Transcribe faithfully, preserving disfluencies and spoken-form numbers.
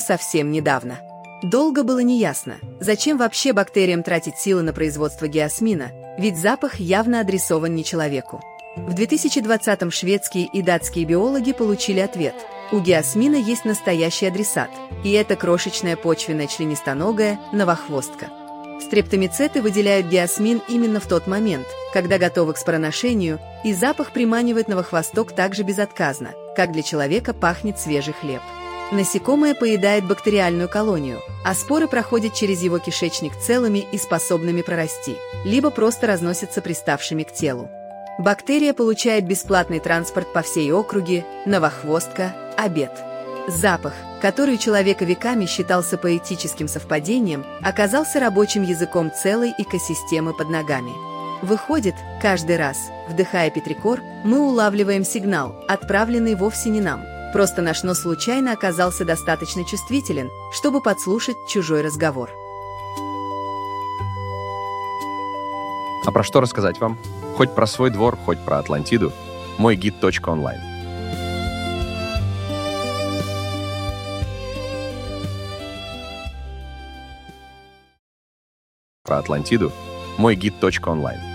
совсем недавно. Долго было неясно, зачем вообще бактериям тратить силы на производство геосмина, ведь запах явно адресован не человеку. В две тысячи двадцатом шведские и датские биологи получили ответ. У геосмина есть настоящий адресат, и это крошечная почвенная членистоногая новохвостка. Стрептомицеты выделяют геосмин именно в тот момент, когда готовы к спороношению, и запах приманивает новохвосток так же безотказно, как для человека пахнет свежий хлеб. Насекомое поедает бактериальную колонию, а споры проходят через его кишечник целыми и способными прорасти, либо просто разносятся приставшими к телу. Бактерия получает бесплатный транспорт по всей округе, новохвостка, обед. Запах, который у человека веками считался поэтическим совпадением, оказался рабочим языком целой экосистемы под ногами. Выходит, каждый раз, вдыхая петрикор, мы улавливаем сигнал, отправленный вовсе не нам. Просто наш нос случайно оказался достаточно чувствителен, чтобы подслушать чужой разговор. А про что рассказать вам? Хоть про свой двор, хоть про Атлантиду. мой гид точка онлайн. Про Атлантиду. мой гид точка онлайн.